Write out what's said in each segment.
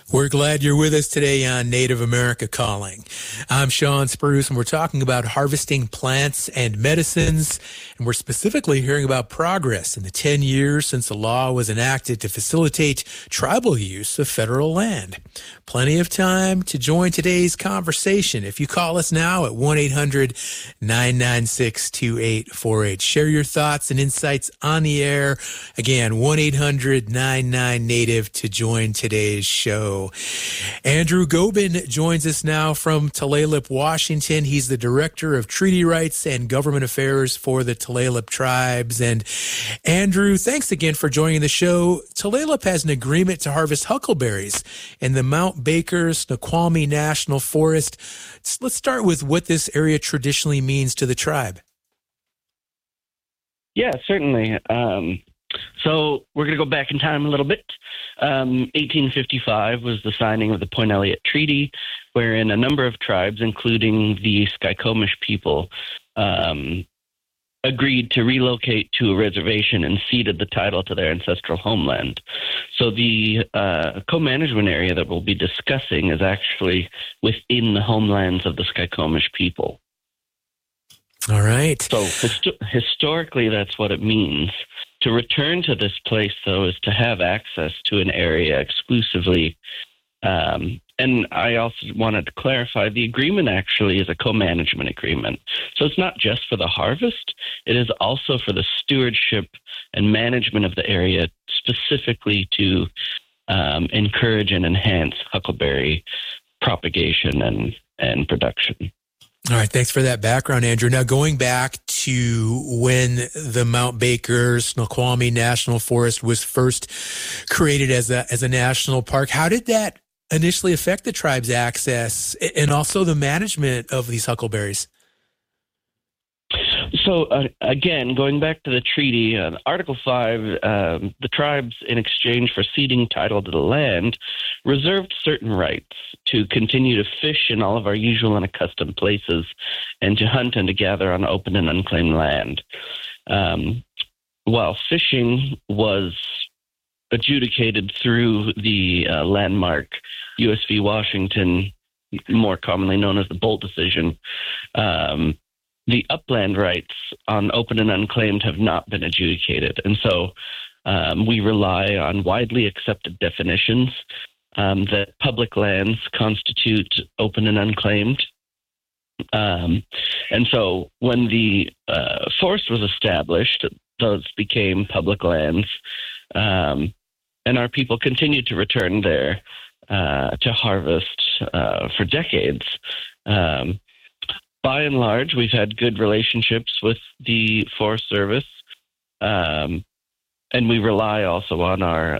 We're glad you're with us today on Native America Calling. I'm Sean Spruce, and we're talking about harvesting plants and medicines, and we're specifically hearing about progress in the 10 years since the law was enacted to facilitate tribal use of federal land. Plenty of time to join today's conversation. If you call us now at 1-800-996-2848. Share your thoughts and insights on the air. Again, 1-800-99-NATIVE to join today's show. Andrew Gobin joins us now from Tulalip, Washington. He's the Director of Treaty Rights and Government Affairs for the Tulalip Tribes. And Andrew, thanks again for joining the show. Tulalip has an agreement to harvest huckleberries in the Mount Baker Snoqualmie National Forest. Let's start with what this area traditionally means to the tribe. Yeah, certainly. So we're going to go back in time a little bit. 1855 was the signing of the Point Elliott Treaty, wherein a number of tribes, including the Skykomish people, agreed to relocate to a reservation and ceded the title to their ancestral homeland. So the co-management area that we'll be discussing is actually within the homelands of the Skykomish people. All right. So historically, that's what it means. To return to this place, though, is to have access to an area exclusively. And I also wanted to clarify, the agreement actually is a co-management agreement. So it's not just for the harvest, it is also for the stewardship and management of the area, specifically to encourage and enhance huckleberry propagation and production. All right, thanks for that background, Andrew. Now, going back to when the Mount Baker Snoqualmie National Forest was first created as a national park, how did that initially affect the tribe's access and also the management of these huckleberries? So, again, going back to the treaty, Article 5, the tribes, in exchange for ceding title to the land, reserved certain rights to continue to fish in all of our usual and accustomed places and to hunt and to gather on open and unclaimed land. While fishing was adjudicated through the landmark U.S. v. Washington, more commonly known as the Bolt decision, the upland rights on open and unclaimed have not been adjudicated. And so we rely on widely accepted definitions that public lands constitute open and unclaimed. And so when the forest was established, those became public lands. And our people continued to return there to harvest for decades. By and large, we've had good relationships with the Forest Service, and we rely also on our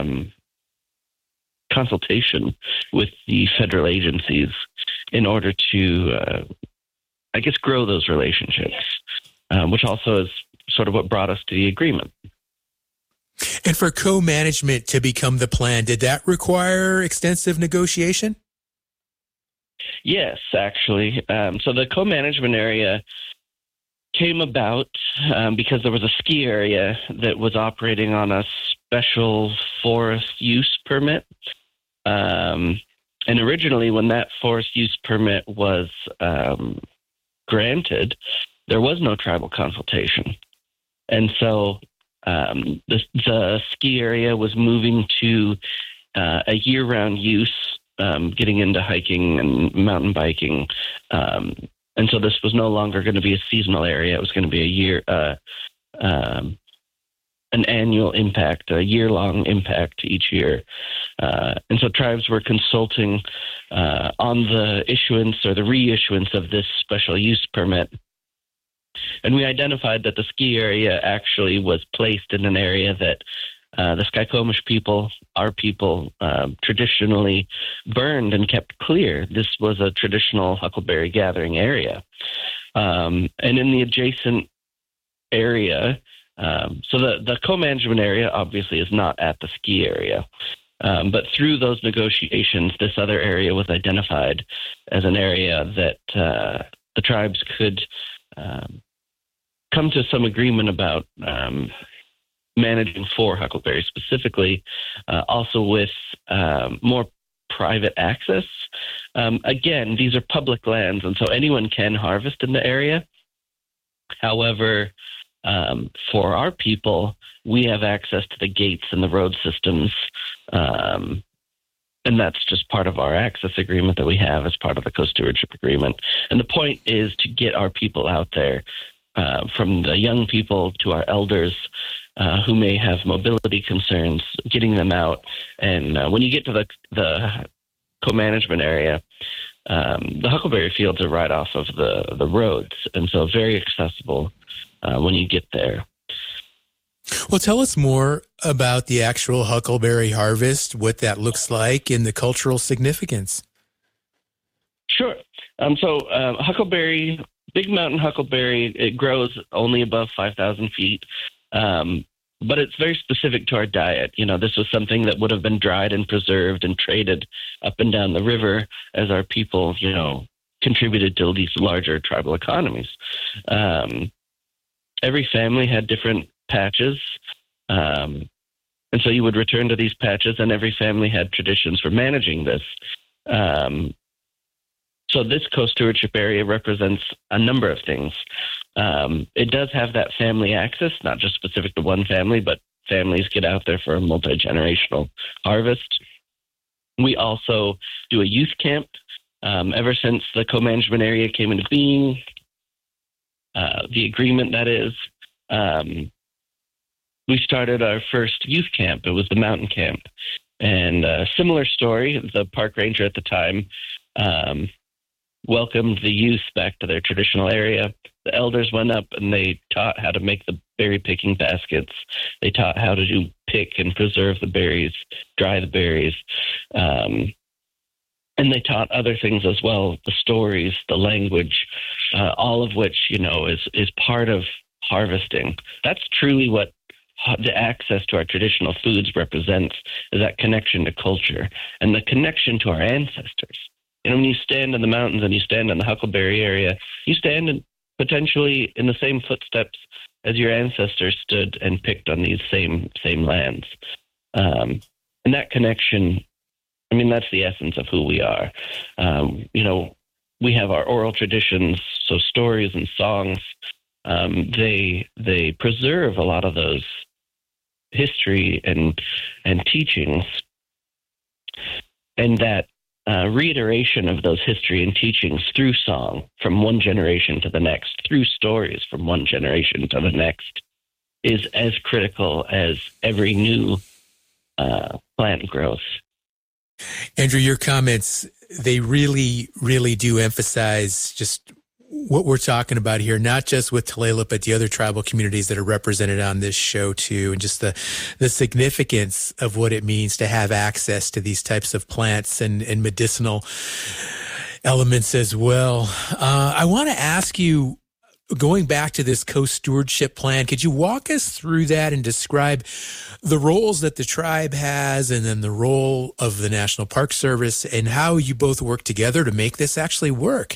consultation with the federal agencies in order to, grow those relationships, which also is sort of what brought us to the agreement. And for co-management to become the plan, did that require extensive negotiation? Yes, actually. So the co-management area came about because there was a ski area that was operating on a special forest use permit. And originally, when that forest use permit was granted, there was no tribal consultation. And so the ski area was moving to a year-round use, getting into hiking and mountain biking. And so this was no longer going to be a seasonal area. It was going to be an annual impact, a year-long impact each year. And so tribes were consulting on the issuance or the reissuance of this special use permit. And we identified that the ski area actually was placed in an area that the Skykomish people, our people, traditionally burned and kept clear. This was a traditional huckleberry gathering area. And in the adjacent area, so the co-management area obviously is not at the ski area. But through those negotiations, this other area was identified as an area that the tribes could come to some agreement about managing for huckleberries specifically, also with more private access. Again, these are public lands, and so anyone can harvest in the area. However, for our people, we have access to the gates and the road systems, and that's just part of our access agreement that we have as part of the co-stewardship agreement. And the point is to get our people out there, from the young people to our elders who may have mobility concerns, getting them out. And when you get to the co-management area, the huckleberry fields are right off of the roads, and so very accessible when you get there. Well, tell us more about the actual huckleberry harvest, what that looks like, and the cultural significance. Sure. So huckleberry, big mountain huckleberry, it grows only above 5,000 feet. But it's very specific to our diet. You know, this was something that would have been dried and preserved and traded up and down the river as our people, you know, contributed to these larger tribal economies. Every family had different patches. And so you would return to these patches, and every family had traditions for managing this. So this co-stewardship area represents a number of things. It does have that family access, not just specific to one family, but families get out there for a multi-generational harvest. We also do a youth camp. Ever since the co-management area came into being, the agreement that is, we started our first youth camp. It was the mountain camp. And a similar story, the park ranger at the time welcomed the youth back to their traditional area. The elders went up and they taught how to make the berry picking baskets. They taught how to pick and preserve the berries, dry the berries. And they taught other things as well, the stories, the language, all of which, you know, is part of harvesting. That's truly what the access to our traditional foods represents, is that connection to culture and the connection to our ancestors. You know, when you stand in the mountains and you stand in the huckleberry area, you stand potentially in the same footsteps as your ancestors stood and picked on these same lands. And that connection, I mean, that's the essence of who we are. You know, we have our oral traditions, so stories and songs. They preserve a lot of those history and teachings, and that reiteration of those history and teachings through song from one generation to the next, through stories from one generation to the next, is as critical as every new plant growth. Andrew, your comments, they really, really do emphasize just what we're talking about here, not just with Tulalip, but the other tribal communities that are represented on this show too, and just the significance of what it means to have access to these types of plants and medicinal elements as well. I want to ask you, going back to this co-stewardship plan, could you walk us through that and describe the roles that the tribe has and then the role of the National Park Service and how you both work together to make this actually work?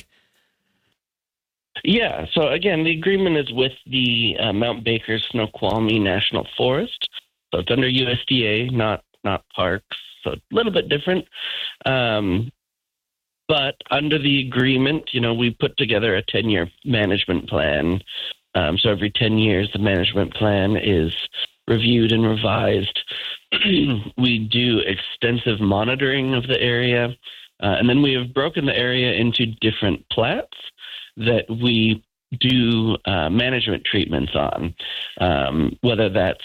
Yeah, so again, the agreement is with the Mount Baker Snoqualmie National Forest. So it's under USDA, not parks, so a little bit different. But under the agreement, you know, we put together a 10-year management plan. So every 10 years, the management plan is reviewed and revised. We do extensive monitoring of the area. And then we have broken the area into different plats that we do management treatments on, whether that's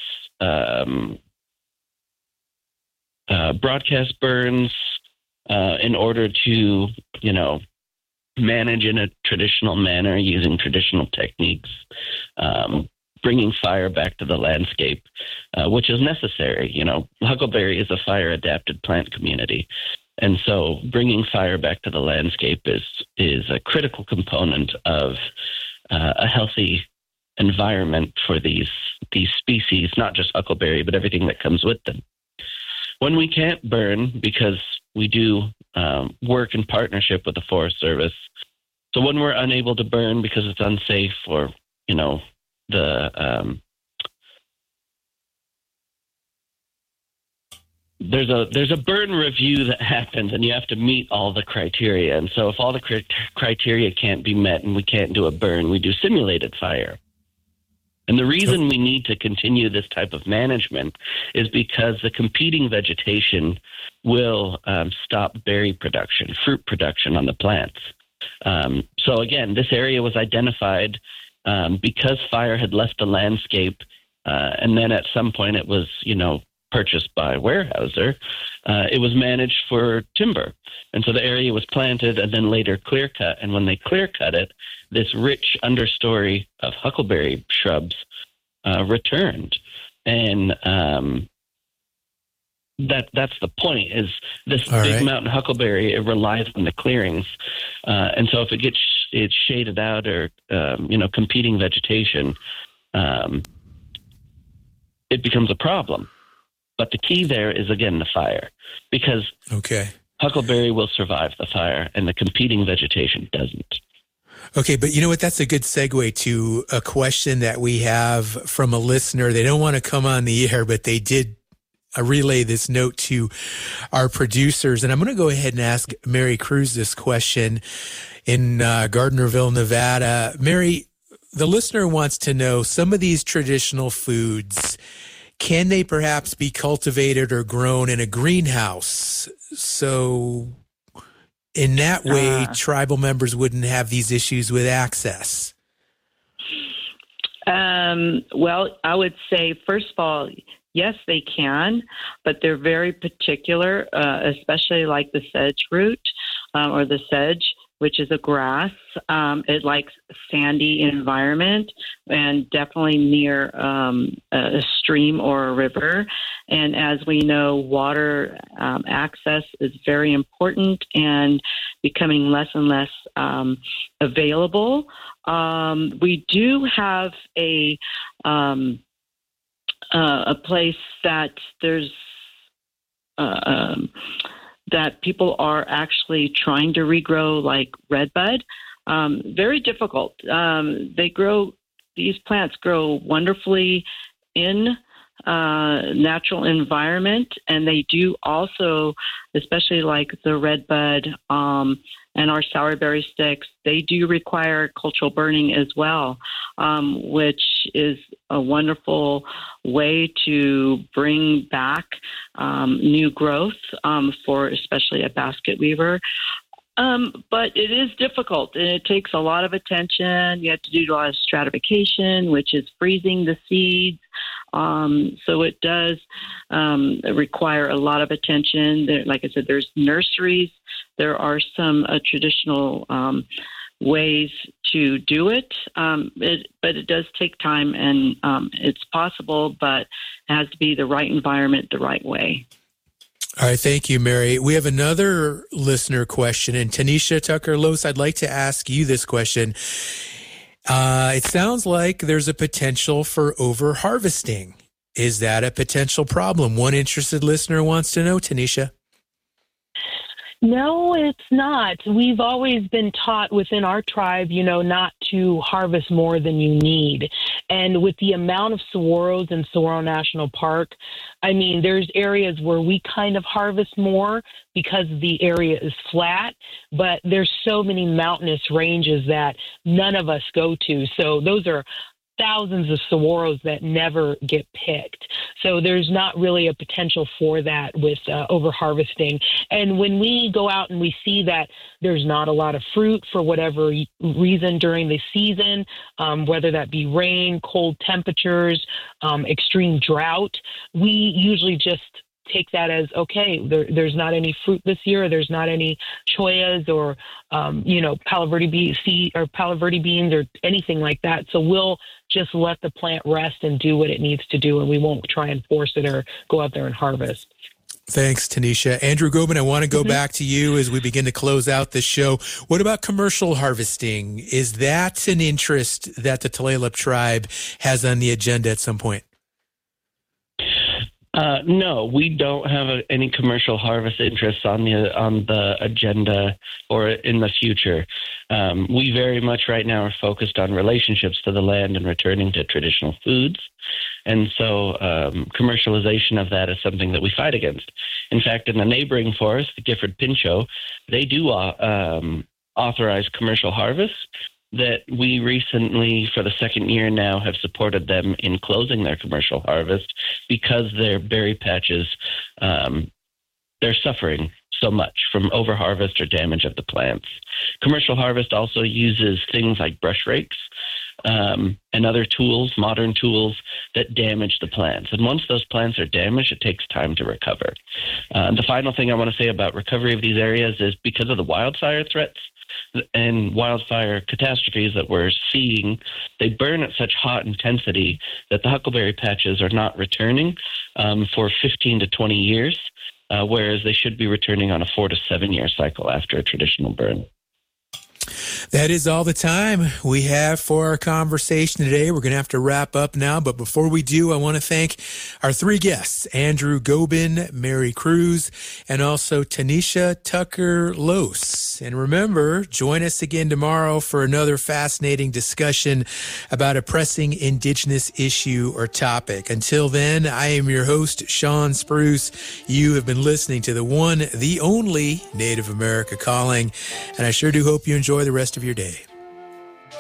broadcast burns in order to, you know, manage in a traditional manner using traditional techniques, bringing fire back to the landscape, which is necessary. You know, huckleberry is a fire-adapted plant community. And so bringing fire back to the landscape is a critical component of a healthy environment for these species, not just huckleberry, but everything that comes with them. When we can't burn, because we do work in partnership with the Forest Service, so when we're unable to burn because it's unsafe, or, you know, there's a burn review that happens, and you have to meet all the criteria. And so if all the criteria can't be met and we can't do a burn, we do simulated fire. And the reason we need to continue this type of management is because the competing vegetation will stop berry production, fruit production on the plants. So again, this area was identified because fire had left the landscape, and then at some point it was, purchased by Weyerhaeuser. It was managed for timber. And so the area was planted and then later clear cut. And when they clear cut it, this rich understory of huckleberry shrubs returned. And that's the point, is this big mountain huckleberry, it relies on the clearings. And so if it's shaded out or, competing vegetation, it becomes a problem. But the key there is, again, the fire, because huckleberry will survive the fire and the competing vegetation doesn't. Okay, but you know what? That's a good segue to a question that we have from a listener. They don't want to come on the air, but they did relay this note to our producers. And I'm going to go ahead and ask Mary Cruz this question in Gardnerville, Nevada. Mary, the listener wants to know, some of these traditional foods, can they perhaps be cultivated or grown in a greenhouse? So in that way, tribal members wouldn't have these issues with access. Well, I would say, first of all, yes, they can, but they're very particular, especially like the sedge root or the sedge, which is a grass. It likes sandy environment and definitely near a stream or a river. And as we know, water access is very important and becoming less and less available. We do have a place that there's that people are actually trying to regrow, like redbud. Very difficult. These plants grow wonderfully in natural environment, and they do also, especially like the redbud and our sourberry sticks, they do require cultural burning as well, which is a wonderful way to bring back new growth for especially a basket weaver. But it is difficult, and it takes a lot of attention. You have to do a lot of stratification, which is freezing the seeds. So it does require a lot of attention. Like I said, there's nurseries. There are some traditional ways to do it, but it does take time, and it's possible, but it has to be the right environment, the right way. All right. Thank you, Mary. We have another listener question, and Tanisha Tucker-Los, I'd like to ask you this question. It sounds like there's a potential for over-harvesting. Is that a potential problem? One interested listener wants to know, Tanisha. No, it's not. We've always been taught within our tribe, not to harvest more than you need. And with the amount of saguaros in Saguaro National Park, there's areas where we kind of harvest more because the area is flat, but there's so many mountainous ranges that none of us go to. So those are thousands of saguaros that never get picked. So there's not really a potential for that with over-harvesting. And when we go out and we see that there's not a lot of fruit for whatever reason during the season, whether that be rain, cold temperatures, extreme drought, we usually just take that as, okay, there's not any fruit this year, or there's not any choyas or, Palo Verde beans or anything like that. So we'll just let the plant rest and do what it needs to do, and we won't try and force it or go out there and harvest. Thanks, Tanisha. Andrew Gobin, I want to go back to you as we begin to close out this show. What about commercial harvesting? Is that an interest that the Tulalip tribe has on the agenda at some point? No, we don't have any commercial harvest interests on the agenda or in the future. We very much right now are focused on relationships to the land and returning to traditional foods. And so commercialization of that is something that we fight against. In fact, in the neighboring forest, the Gifford Pinchot, they do authorize commercial harvests that we recently, for the second year now, have supported them in closing their commercial harvest because their berry patches, they're suffering so much from overharvest or damage of the plants. Commercial harvest also uses things like brush rakes and other tools, modern tools, that damage the plants. And once those plants are damaged, it takes time to recover. The final thing I want to say about recovery of these areas is because of the wildfire threats and wildfire catastrophes that we're seeing, they burn at such hot intensity that the huckleberry patches are not returning for 15 to 20 years, whereas they should be returning on a 4 to 7 year cycle after a traditional burn. That is all the time we have for our conversation today. We're going to have to wrap up now, but before we do, I want to thank our three guests, Andrew Gobin, Mary Cruz, and also Tanisha Tucker-Lose. And remember, join us again tomorrow for another fascinating discussion about a pressing Indigenous issue or topic. Until then, I am your host, Sean Spruce. You have been listening to the one, the only Native America Calling, and I sure do hope you enjoy the rest of your day.